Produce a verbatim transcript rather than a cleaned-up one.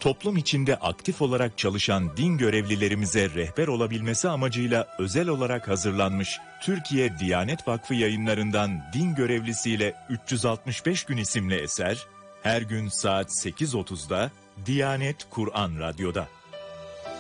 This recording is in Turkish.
toplum içinde aktif olarak çalışan din görevlilerimize rehber olabilmesi amacıyla özel olarak hazırlanmış Türkiye Diyanet Vakfı yayınlarından Din Görevlisiyle üç yüz altmış beş gün isimli eser, her gün saat sekiz otuzda Diyanet Kur'an Radyo'da.